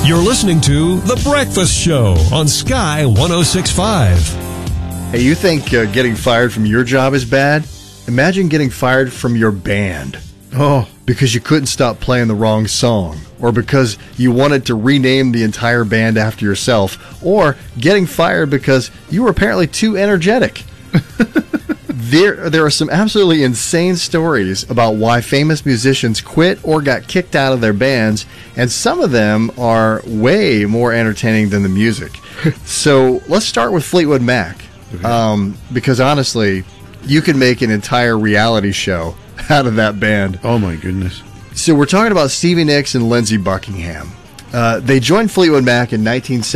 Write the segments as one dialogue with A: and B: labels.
A: You're listening to The Breakfast Show on Sky 106.5.
B: Hey, you think getting fired from your job is bad? Imagine getting fired from your band.
C: Oh,
B: because you couldn't stop playing the wrong song, or because you wanted to rename the entire band after yourself, or getting fired because you were apparently too energetic. There are some absolutely insane stories about why famous musicians quit or got kicked out of their bands, and some of them are way more entertaining than the music. So let's start with Fleetwood Mac, because honestly, you could make an entire reality show out of that band.
C: Oh my goodness.
B: So we're talking about Stevie Nicks and Lindsey Buckingham. They joined Fleetwood Mac in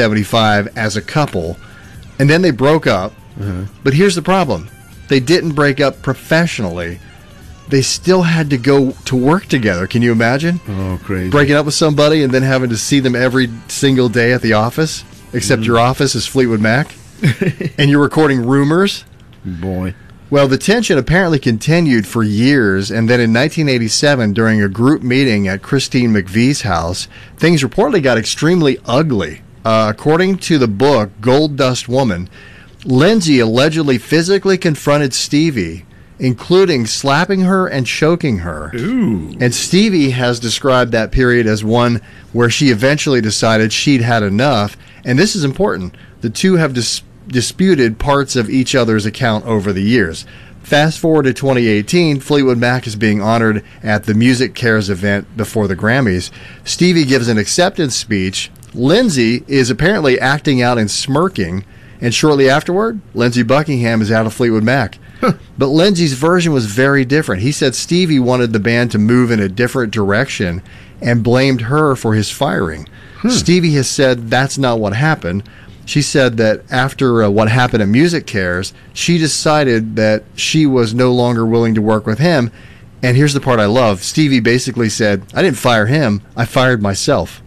B: 1975 as a couple, and then they broke up. But here's the problem. They didn't break up professionally. They still had to go to work together. Can you imagine?
C: Oh, crazy.
B: Breaking up with somebody and then having to see them every single day at the office, except your office is Fleetwood Mac, and you're recording Rumors.
C: Boy.
B: Well, the tension apparently continued for years, and then in 1987, during a group meeting at Christine McVie's house, things reportedly got extremely ugly. According to the book Gold Dust Woman, Lindsey allegedly physically confronted Stevie, including slapping her and choking her.
C: Ooh.
B: And Stevie has described that period as one where she eventually decided she'd had enough, and this is important. The two have disputed parts of each other's account over the years. Fast forward to 2018, Fleetwood Mac is being honored at the Music Cares event before the Grammys. Stevie gives an acceptance speech. Lindsey is apparently acting out and smirking, and shortly afterward, Lindsey Buckingham is out of Fleetwood Mac. But Lindsey's version was very different. He said Stevie wanted the band to move in a different direction and blamed her for his firing. Stevie has said that's not what happened. She said that after what happened at Music Cares, she decided that she was no longer willing to work with him. And here's the part I love. Stevie basically said, I didn't fire him, I fired myself.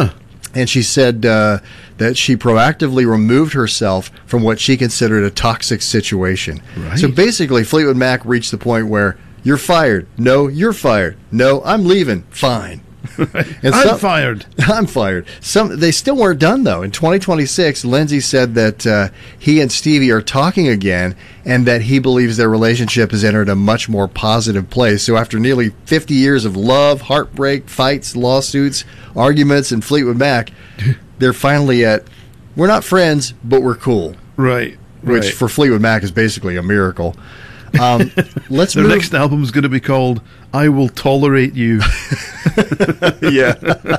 B: And she said that she proactively removed herself from what she considered a toxic situation.
C: Right.
B: So basically, Fleetwood Mac reached the point where, you're fired. No, you're fired. No, I'm leaving. Fine. And
C: I'm fired.
B: I'm fired. They still weren't done, though. In 2026, Lindsey said that he and Stevie are talking again and that he believes their relationship has entered a much more positive place. So after nearly 50 years of love, heartbreak, fights, lawsuits, arguments, and Fleetwood Mac, they're finally at, we're not friends, but we're cool.
C: Right.
B: Which for Fleetwood Mac is basically a miracle. Let's
C: Their
B: move.
C: next album is going to be called I Will Tolerate You.
B: Yeah.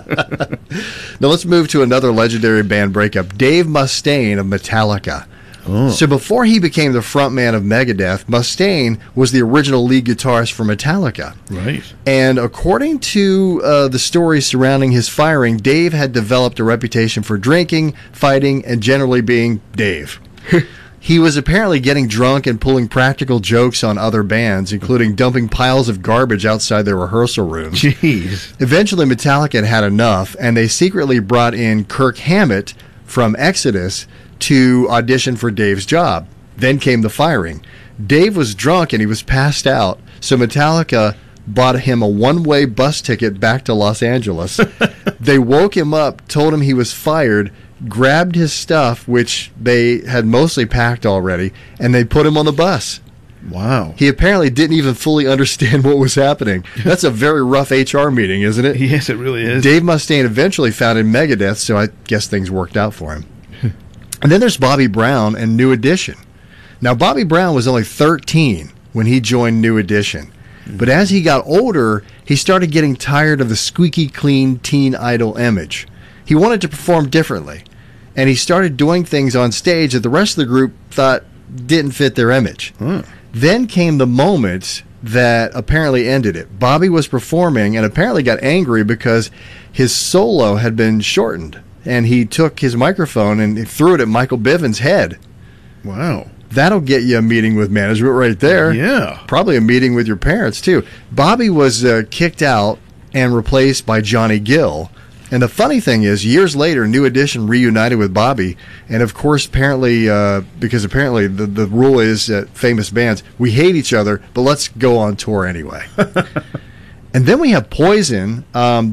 B: Now let's move to another legendary band breakup. Dave Mustaine of Metallica.
C: Oh.
B: So before he became the frontman of Megadeth, Mustaine was the original lead guitarist for Metallica.
C: Right.
B: And according to the stories surrounding his firing, Dave had developed a reputation for drinking, fighting, and generally being Dave. He was apparently getting drunk and pulling practical jokes on other bands, including dumping piles of garbage outside their rehearsal rooms.
C: Jeez.
B: Eventually, Metallica had enough, and they secretly brought in Kirk Hammett from Exodus to audition for Dave's job. Then came the firing. Dave was drunk and he was passed out, so Metallica bought him a one-way bus ticket back to Los Angeles. They woke him up, told him he was fired, grabbed his stuff, which they had mostly packed already, and they put him on the bus.
C: Wow.
B: He apparently didn't even fully understand what was happening. That's a very rough HR meeting, isn't it?
C: Yes, it really is.
B: Dave Mustaine eventually founded Megadeth, so I guess things worked out for him. And then there's Bobby Brown and New Edition. Now, Bobby Brown was only 13 when he joined New Edition. But as he got older, he started getting tired of the squeaky clean teen idol image. He wanted to perform differently, and he started doing things on stage that the rest of the group thought didn't fit their image. Then came the moment that apparently ended it. Bobby was performing and apparently got angry because his solo had been shortened, and he took his microphone and he threw it at Michael Bivins' head.
C: Wow.
B: That'll get you a meeting with management right there.
C: Yeah.
B: Probably a meeting with your parents, too. Bobby was kicked out and replaced by Johnny Gill. And the funny thing is, years later, New Edition reunited with Bobby. And, of course, apparently, because apparently the rule is that famous bands, we hate each other, but let's go on tour anyway. And then we have Poison.